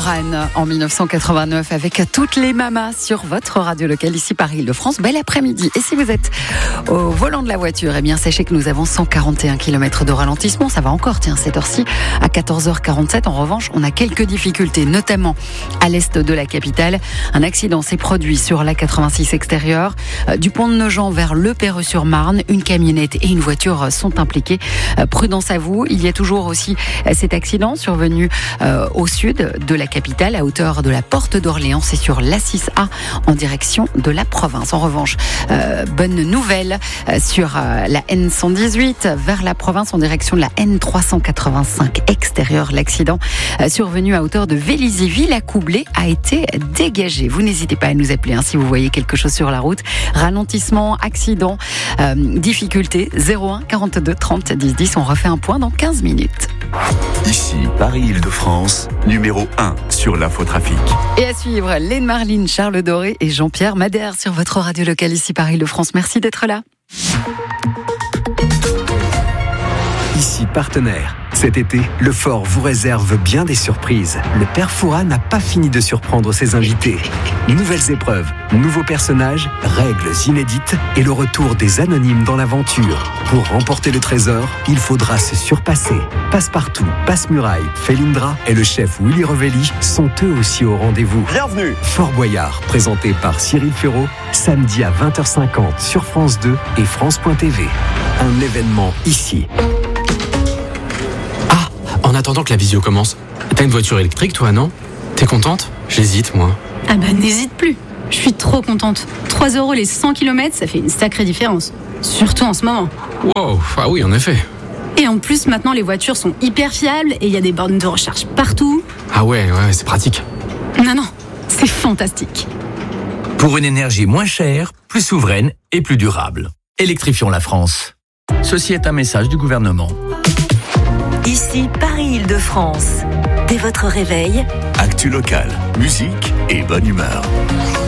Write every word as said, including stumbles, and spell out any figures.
Morane en dix-neuf cent quatre-vingt-neuf avec toutes les mamas sur votre radio locale ici Paris-Île-de-France. Bel après-midi. Et si vous êtes au volant de la voiture, eh bien sachez que nous avons cent quarante et un kilomètres de ralentissement. Ça va encore, tiens, cette heure-ci à quatorze heures quarante-sept. En revanche, on a quelques difficultés, notamment à l'est de la capitale. Un accident s'est produit sur l'A quatre-vingt-six extérieur, euh, du pont de Nogent vers Le Perreux-sur-Marne. Une camionnette et une voiture sont impliquées. Euh, prudence à vous. Il y a toujours aussi euh, cet accident survenu euh, au sud de la capitale, à hauteur de la Porte d'Orléans. C'est sur l'A six A en direction de la province. En revanche, euh, bonne nouvelle euh, sur euh, la N cent dix-huit vers la province en direction de la N trois cent quatre-vingt-cinq extérieur. L'accident euh, survenu à hauteur de Vélizy-Villacoublay a été dégagé. Vous n'hésitez pas à nous appeler hein, si vous voyez quelque chose sur la route. Ralentissement, accident, euh, difficulté, zéro un quarante-deux trente dix dix. On refait un point dans quinze minutes. Ici, Paris-Île-de-France, numéro un sur l'infotrafic. Et à suivre, Lane Marlin, Charles Doré et Jean-Pierre Madère sur votre radio locale ici Paris-Île-de-France. Merci d'être là. Ici partenaire. Cet été, le Fort vous réserve bien des surprises. Le Père Fouras n'a pas fini de surprendre ses invités. Nouvelles épreuves, nouveaux personnages, règles inédites et le retour des anonymes dans l'aventure. Pour remporter le trésor, il faudra se surpasser. Passepartout, Passe-Muraille, Felindra et le chef Willy Revelli sont eux aussi au rendez-vous. Bienvenue. Fort Boyard, présenté par Cyril Ferraud, samedi à vingt heures cinquante sur France deux et France point T V. Un événement ici. En attendant que la visio commence, t'as une voiture électrique toi, non? T'es contente? J'hésite moi. Ah bah n'hésite plus. Je suis trop contente. trois euros les cent kilomètres, ça fait une sacrée différence. Surtout en ce moment. Wow, ah oui en effet. Et en plus maintenant les voitures sont hyper fiables et il y a des bornes de recharge partout. Ah ouais, ouais, c'est pratique. Non, non, c'est fantastique. Pour une énergie moins chère, plus souveraine et plus durable. Électrifions la France. Ceci est un message du gouvernement. Ici Paris-Île-de-France. Dès votre réveil, Actu local, musique et bonne humeur.